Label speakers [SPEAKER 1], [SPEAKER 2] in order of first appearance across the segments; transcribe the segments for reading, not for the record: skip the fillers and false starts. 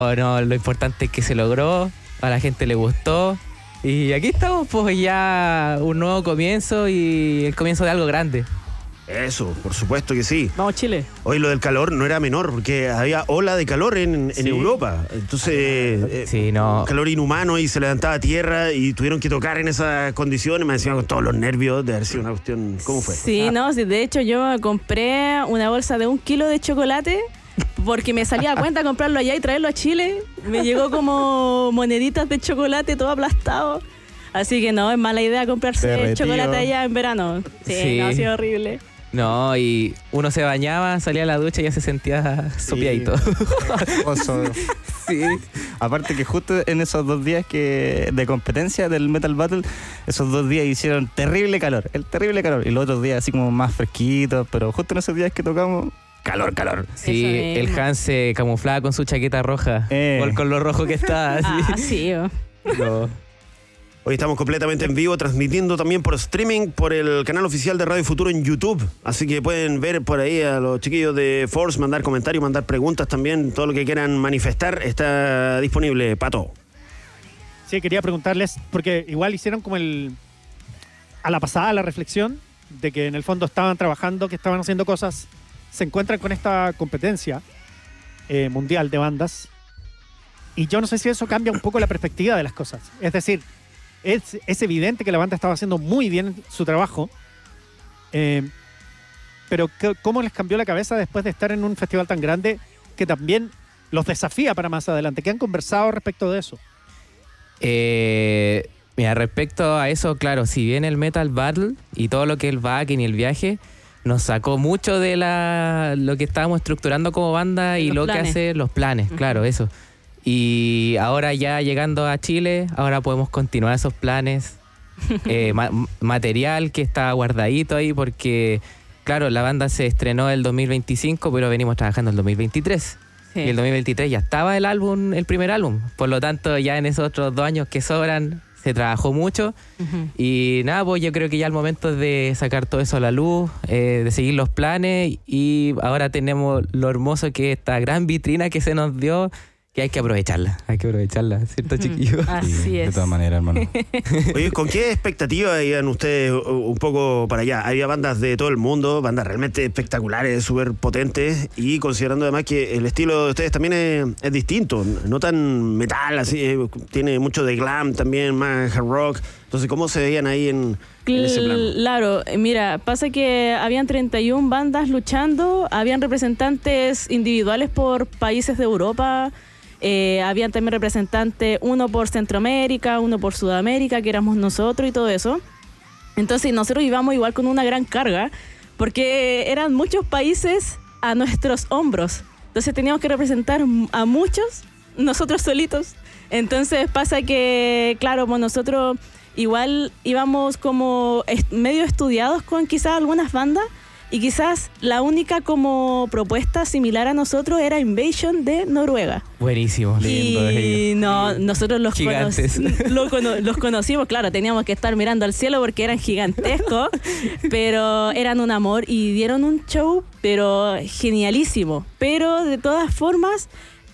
[SPEAKER 1] no, lo importante es que se logró, a la gente le gustó. Y aquí estamos, pues ya un nuevo comienzo y el comienzo de algo grande.
[SPEAKER 2] Eso, por supuesto que sí.
[SPEAKER 3] Vamos, Chile.
[SPEAKER 2] Hoy lo del calor no era menor, porque había ola de calor en Europa. Entonces,
[SPEAKER 1] Sí, no.
[SPEAKER 2] calor inhumano y se levantaba tierra y tuvieron que tocar en esas condiciones, me decían con todos los nervios de haber sido una cuestión. ¿Cómo fue?
[SPEAKER 3] Sí, no, sí, de hecho yo compré una bolsa de 1 kilo de chocolate porque me salía a cuenta comprarlo allá y traerlo a Chile. Me llegó como moneditas de chocolate todo aplastado. Así que no, es mala idea comprarse
[SPEAKER 4] Derretido.
[SPEAKER 3] chocolate allá en verano. Sí, no, ha sido horrible.
[SPEAKER 1] No, y uno se bañaba, salía a la ducha y ya se sentía sopiadito.
[SPEAKER 4] Oso.
[SPEAKER 1] Sí.
[SPEAKER 4] Aparte que justo en esos 2 días de competencia del Metal Battle, esos 2 días hicieron terrible calor. Y los otros días así como más fresquitos, pero justo en esos días que tocamos, calor.
[SPEAKER 1] Sí,
[SPEAKER 3] Eso
[SPEAKER 1] el
[SPEAKER 3] mismo.
[SPEAKER 1] Hans se camuflaba con su chaqueta roja, con lo rojo que está. Así.
[SPEAKER 3] Sí.
[SPEAKER 1] No.
[SPEAKER 2] Hoy estamos completamente en vivo, transmitiendo también por streaming por el canal oficial de Radio Futuro en YouTube. Así que pueden ver por ahí a los chiquillos de Force, mandar comentarios, mandar preguntas también. Todo lo que quieran manifestar está disponible, Pato.
[SPEAKER 5] Sí, quería preguntarles, porque igual hicieron como a la pasada la reflexión de que en el fondo estaban trabajando, que estaban haciendo cosas, se encuentran con esta competencia mundial de bandas. Y yo no sé si eso cambia un poco la perspectiva de las cosas. Es decir, es evidente que la banda estaba haciendo muy bien su trabajo, pero ¿cómo les cambió la cabeza después de estar en un festival tan grande que también los desafía para más adelante? ¿Qué han conversado respecto de eso?
[SPEAKER 1] Mira, respecto a eso, claro, si bien el Metal Battle y todo lo que es el backing y el viaje nos sacó mucho de lo que estábamos estructurando como banda y
[SPEAKER 3] Los
[SPEAKER 1] lo
[SPEAKER 3] planes.
[SPEAKER 1] que hace los planes, claro, eso. Y ahora ya llegando a Chile, ahora podemos continuar esos planes. Material que está guardadito ahí porque, claro, la banda se estrenó el 2025, pero venimos trabajando el 2023.
[SPEAKER 3] Sí.
[SPEAKER 1] Y el 2023 ya estaba el primer álbum. Por lo tanto, ya en esos otros 2 años que sobran, se trabajó mucho.
[SPEAKER 3] Ujú.
[SPEAKER 1] Y nada, pues yo creo que ya el momento es de sacar todo eso a la luz, de seguir los planes. Y ahora tenemos lo hermoso que es esta gran vitrina que se nos dio, que hay que aprovecharla. Hay que aprovecharla, ¿cierto, chiquillos?
[SPEAKER 3] Así
[SPEAKER 4] De
[SPEAKER 3] es.
[SPEAKER 4] todas maneras, hermano.
[SPEAKER 2] Oye, ¿con qué expectativa iban ustedes un poco para allá? Había bandas de todo el mundo, bandas realmente espectaculares, súper potentes, y considerando además que el estilo de ustedes también es distinto, no tan metal, así, tiene mucho de glam también, más hard rock. Entonces, ¿cómo se veían ahí en ese plano?
[SPEAKER 3] Claro, mira, pasa que habían 31 bandas luchando, habían representantes individuales por países de Europa. Habían también representantes, uno por Centroamérica, uno por Sudamérica, que éramos nosotros y todo eso. Entonces nosotros íbamos igual con una gran carga, porque eran muchos países a nuestros hombros. Entonces teníamos que representar a muchos, nosotros solitos. Entonces pasa que, claro, pues nosotros igual íbamos como medio estudiados con quizás algunas bandas, y quizás la única como propuesta similar a nosotros era Invasion de Noruega.
[SPEAKER 1] Buenísimo.
[SPEAKER 4] Lindo de
[SPEAKER 3] Y no, nosotros los
[SPEAKER 1] Gigantes.
[SPEAKER 3] los conocimos, claro, teníamos que estar mirando al cielo porque eran gigantescos, pero eran un amor y dieron un show, pero genialísimo. Pero de todas formas,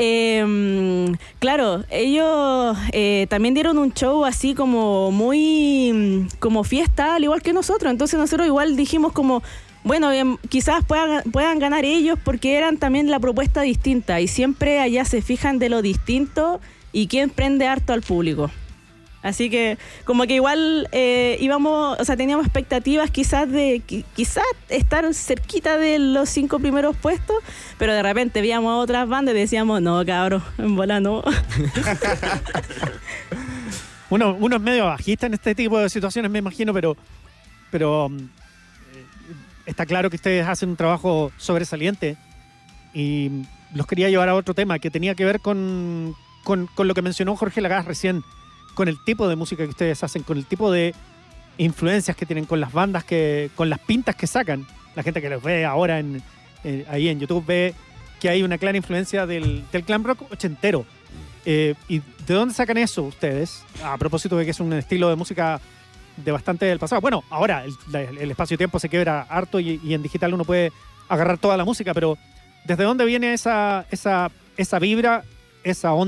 [SPEAKER 3] claro, ellos también dieron un show así como muy como fiesta, al igual que nosotros. Entonces nosotros igual dijimos como, bueno, quizás puedan ganar ellos porque eran también la propuesta distinta, y siempre allá se fijan de lo distinto y quién prende harto al público. Así que como que igual íbamos, o sea, teníamos expectativas quizás de quizás estar cerquita de los 5 primeros puestos, pero de repente veíamos a otras bandas y decíamos, no, cabros, en bola no.
[SPEAKER 5] Uno es medio bajista en este tipo de situaciones, me imagino, pero está claro que ustedes hacen un trabajo sobresaliente, y los quería llevar a otro tema que tenía que ver con lo que mencionó Jorge Lagaz recién, con el tipo de música que ustedes hacen, con el tipo de influencias que tienen, con las bandas, con las pintas que sacan. La gente que los ve ahora ahí en YouTube ve que hay una clara influencia del glam rock ochentero. ¿Y de dónde sacan eso ustedes? A propósito de que es un estilo de música de bastante del pasado. Bueno, ahora el espacio-tiempo se quiebra harto y en digital uno puede agarrar toda la música, pero ¿desde dónde viene esa vibra, esa onda